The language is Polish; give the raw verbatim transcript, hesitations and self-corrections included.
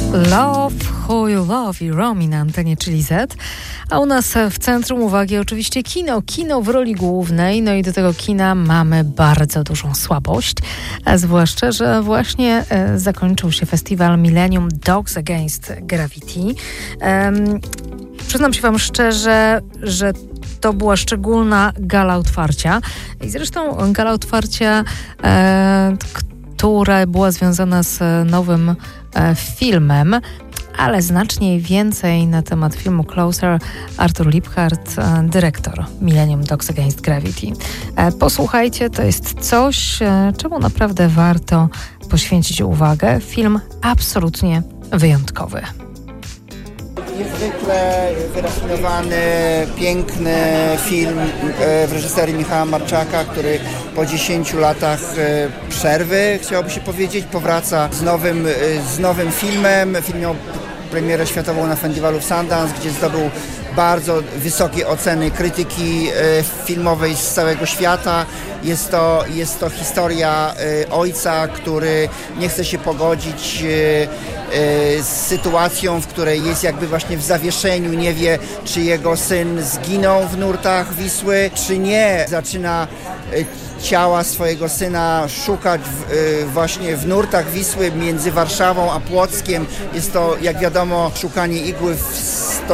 Love, Who You Love i Romy na antenie Chili Z, a u nas w centrum uwagi oczywiście kino, kino w roli głównej, no i do tego kina mamy bardzo dużą słabość, a zwłaszcza, że właśnie e, zakończył się festiwal Millennium Dogs Against Gravity. Um, przyznam się wam szczerze, że to była szczególna gala otwarcia i zresztą gala otwarcia, e, która była związana z nowym e, filmem, ale znacznie więcej na temat filmu Closer Artur Liphart, e, dyrektor Millennium Dogs Against Gravity. E, posłuchajcie, to jest coś, e, czemu naprawdę warto poświęcić uwagę. Film absolutnie wyjątkowy. Niezwykle wyrafinowany, piękny film w reżyserii Michała Marczaka, który po dziesięciu latach przerwy, chciałoby się powiedzieć, powraca z nowym, z nowym filmem. Film miał premierę światową na Festiwalu w Sundance, gdzie zdobył bardzo wysokie oceny krytyki filmowej z całego świata. Jest to, jest to historia ojca, który nie chce się pogodzić z sytuacją, w której jest jakby właśnie w zawieszeniu, nie wie, czy jego syn zginął w nurtach Wisły, czy nie. Zaczyna ciała swojego syna szukać w, właśnie w nurtach Wisły między Warszawą a Płockiem. Jest to, jak wiadomo, szukanie igły w